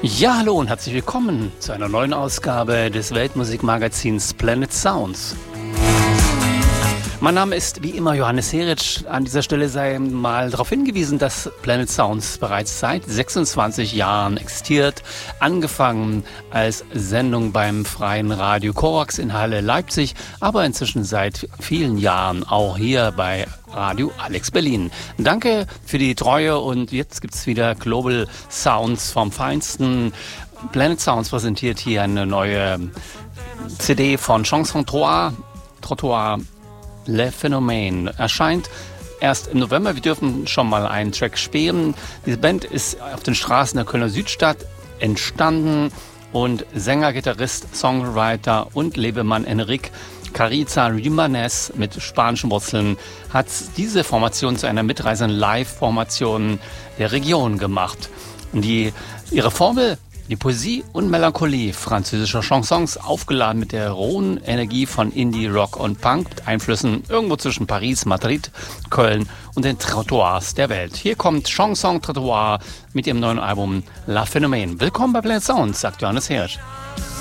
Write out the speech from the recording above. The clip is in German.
Ja, hallo und herzlich willkommen zu einer neuen Ausgabe des Weltmusikmagazins Planet Sounds. Mein Name ist wie immer Johannes Heritsch. An dieser Stelle sei mal darauf hingewiesen, dass Planet Sounds bereits seit 26 Jahren existiert. Angefangen als Sendung beim Freien Radio Korax in Halle Leipzig, aber inzwischen seit vielen Jahren auch hier bei Radio Alex Berlin. Danke für die Treue und jetzt gibt's wieder Global Sounds vom Feinsten. Planet Sounds präsentiert hier eine neue CD von Chanson Trottoir. Le Phénomène erscheint erst im November. Wir dürfen schon mal einen Track spielen. Diese Band ist auf den Straßen der Kölner Südstadt entstanden und Sänger, Gitarrist, Songwriter und Lebemann Enrique Cariza Jimenez mit spanischen Wurzeln hat diese Formation zu einer mitreißenden Live-Formation der Region gemacht. Und ihre Formel: die Poesie und Melancholie französischer Chansons, aufgeladen mit der rohen Energie von Indie, Rock und Punk, mit Einflüssen irgendwo zwischen Paris, Madrid, Köln und den Trottoirs der Welt. Hier kommt Chanson Trottoir mit ihrem neuen Album La Phénomène. Willkommen bei Planet Sounds, sagt Johannes Hirsch.